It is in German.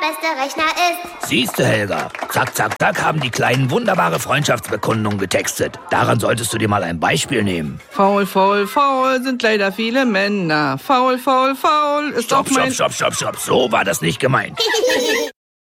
beste Rechner ist. Siehste, Helga, zack, zack, zack haben die Kleinen wunderbare Freundschaftsbekundungen getextet. Daran solltest du dir mal ein Beispiel nehmen. Faul, faul, faul sind leider viele Männer. Faul, faul, faul ist auch mein... Stopp. So war das nicht gemeint.